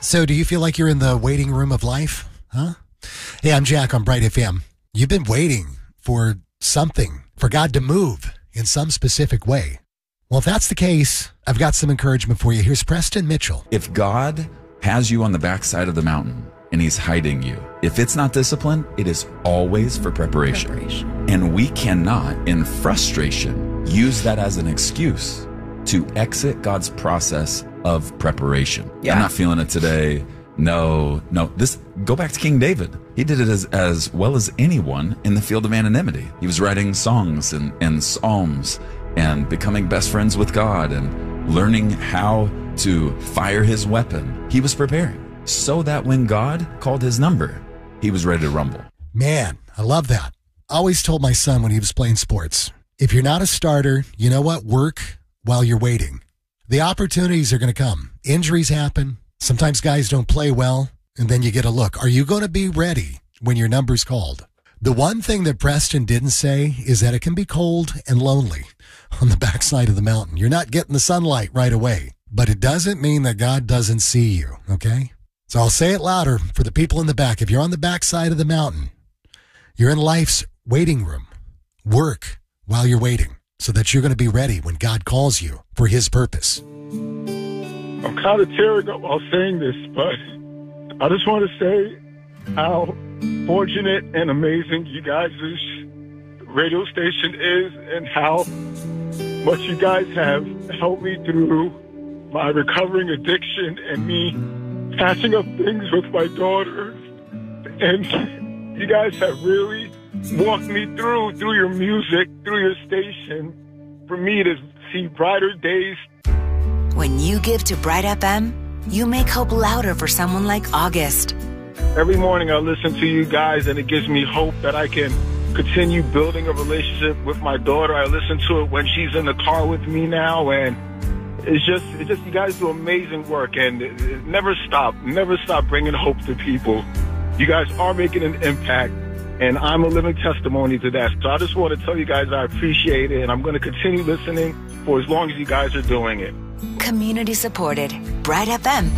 So do you feel like you're in the waiting room of life? Huh? Hey, I'm Jack on Bright FM. You've been waiting for something, for God to move in some specific way. Well, if that's the case, I've got some encouragement for you. Here's Preston Mitchell. If God has you on the backside of the mountain and he's hiding you, if it's not discipline, it is always for preparation. And we cannot, in frustration, use that as an excuse to exit God's process of preparation. Yeah. I'm not feeling it today. No. Go back to King David. He did it as well as anyone in the field of anonymity. He was writing songs and psalms and becoming best friends with God and learning how to fire his weapon. He was preparing so that when God called his number, he was ready to rumble. Man, I love that. I always told my son when he was playing sports, if you're not a starter, you know what? Work while you're waiting. The opportunities are going to come. Injuries happen. Sometimes guys don't play well, and then you get a look. Are you going to be ready when your number's called? The one thing that Preston didn't say is that it can be cold and lonely on the backside of the mountain. You're not getting the sunlight right away, but it doesn't mean that God doesn't see you, okay? So I'll say it louder for the people in the back. If you're on the backside of the mountain, you're in life's waiting room. Work while you're waiting so that you're going to be ready when God calls you for his purpose. I'm kind of tearing up while saying this, but I just want to say how fortunate and amazing you guys' radio station is and how much you guys have helped me through my recovering addiction and me patching up things with my daughter. And you guys have really walked me through your music, through your station, for me to see brighter days. When you give to Bright FM, you make hope louder for someone like August. Every morning I listen to you guys and it gives me hope that I can continue building a relationship with my daughter. I listen to it when she's in the car with me now, and it's just you guys do amazing work, and it never stop bringing hope to people. You guys are making an impact, and I'm a living testimony to that. So I just want to tell you guys I appreciate it, and I'm going to continue listening for as long as you guys are doing it. Community supported. Bright FM.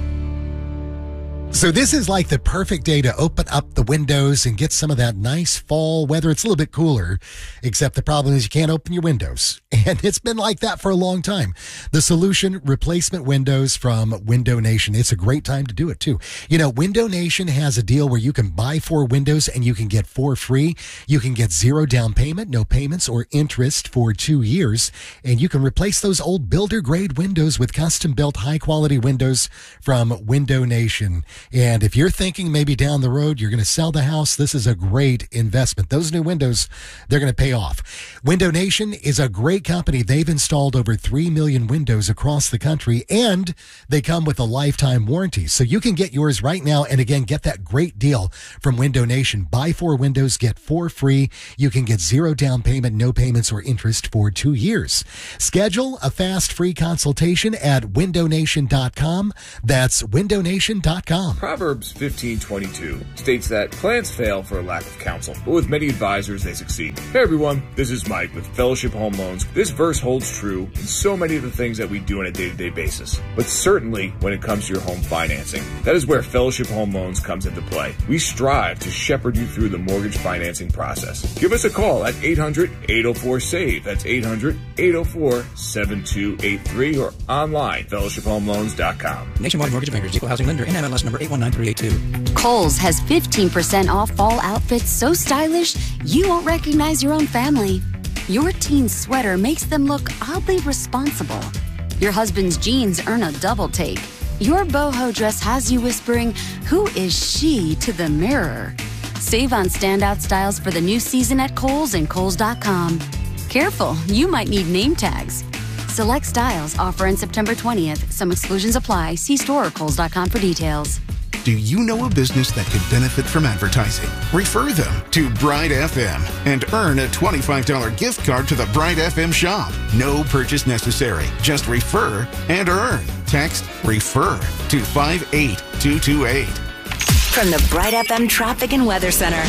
So this is like the perfect day to open up the windows and get some of that nice fall weather. It's a little bit cooler, except the problem is you can't open your windows. And it's been like that for a long time. The solution, replacement windows from Window Nation. It's a great time to do it too. You know, Window Nation has a deal where you can buy 4 windows and you can get 4 free. You can get 0 down payment, no payments or interest for 2 years. And you can replace those old builder grade windows with custom built high quality windows from Window Nation. And if you're thinking maybe down the road you're going to sell the house, this is a great investment. Those new windows, they're going to pay off. Window Nation is a great company. They've installed over 3 million windows across the country, and they come with a lifetime warranty. So you can get yours right now and again get that great deal from Window Nation. Buy 4 windows, get 4 free. You can get 0 down payment, no payments or interest for 2 years. Schedule a fast free consultation at windownation.com. That's windownation.com. Proverbs 15:22 states that plans fail for a lack of counsel, but with many advisors they succeed. Hey everyone, this is Mike with Fellowship Home Loans. This verse holds true in so many of the things that we do on a day-to-day basis, but certainly when it comes to your home financing. That is where Fellowship Home Loans comes into play. We strive to shepherd you through the mortgage financing process. Give us a call at 800-804-SAVE. That's 800-804-7283 or online, fellowshiphomeloans.com. Nationwide Mortgage Bankers, Equal Housing Lender, NMLS number 819382. Kohl's has 15% off fall outfits so stylish you won't recognize your own family. Your teen's sweater makes them look oddly responsible. Your husband's jeans earn a double take. Your boho dress has you whispering, "Who is she?" to the mirror. Save on standout styles for the new season at Kohl's and Kohls.com. Careful, you might need name tags. Select styles offer in September 20th. Some exclusions apply. See store or Kohls.com for details. Do you know a business that could benefit from advertising? Refer them to Bright FM and earn a $25 gift card to the Bright FM shop. No purchase necessary. Just refer and earn. Text REFER to 58228. From the Bright FM Traffic and Weather Center.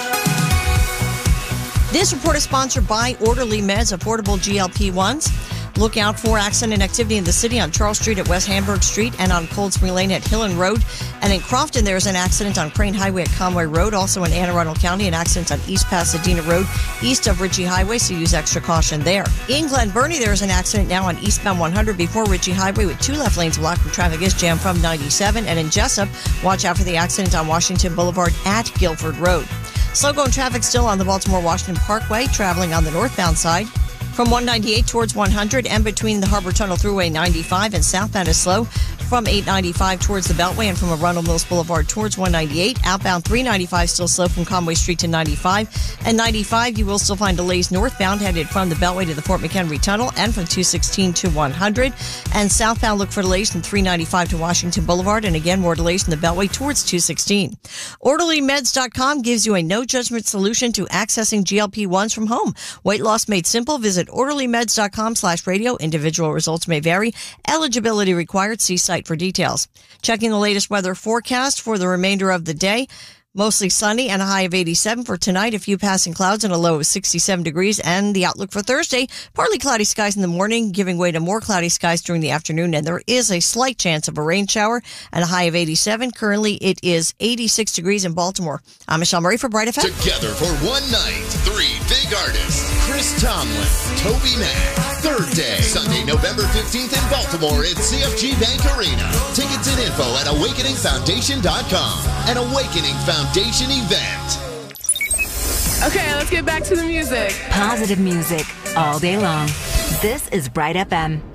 This report is sponsored by Orderly Meds, affordable GLP-1s. Look out for accident activity in the city on Charles Street at West Hamburg Street and on Cold Spring Lane at Hillen Road. And in Crofton, there's an accident on Crane Highway at Conway Road. Also in Anne Arundel County, an accident on East Pasadena Road, east of Ritchie Highway, so use extra caution there. In Glen Burnie, there's an accident now on eastbound 100 before Ritchie Highway with 2 left lanes blocked where traffic is jammed from 97. And in Jessup, watch out for the accident on Washington Boulevard at Guilford Road. Slow going traffic still on the Baltimore-Washington Parkway, traveling on the northbound side. From 198 towards 100 and between the Harbor Tunnel Thruway 95 and southbound is slow. From 895 towards the Beltway and from Arundel Mills Boulevard towards 198. Outbound 395 still slow from Conway Street to 95. And 95, you will still find delays northbound headed from the Beltway to the Fort McHenry Tunnel and from 216 to 100. And southbound, look for delays from 395 to Washington Boulevard. And again, more delays from the Beltway towards 216. OrderlyMeds.com gives you a no-judgment solution to accessing GLP-1s from home. Weight loss made simple. Visit OrderlyMeds.com/radio. Individual results may vary. Eligibility required. See site for details. Checking the latest weather forecast for the remainder of the day. Mostly sunny and a high of 87 for tonight. A few passing clouds and a low of 67 degrees. And the outlook for Thursday, partly cloudy skies in the morning, giving way to more cloudy skies during the afternoon. And there is a slight chance of a rain shower and a high of 87. Currently, it is 86 degrees in Baltimore. I'm Michelle Murray for Bright FM. Together for one night, 3 big artists. Chris Tomlin, Toby Mac. Third day, Sunday, November 15th in Baltimore at CFG Bank Arena. Tickets and info at awakeningfoundation.com. An Awakening Foundation event. Okay, let's get back to the music. Positive music all day long. This is Bright FM.